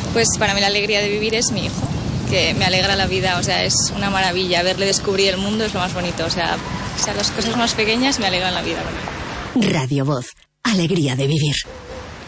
Pues para mí la alegría de vivir es mi hijo, que me alegra la vida, o sea, es una maravilla. Verle descubrir el mundo es lo más bonito, o sea las cosas más pequeñas me alegran la vida. Radio Voz, alegría de vivir.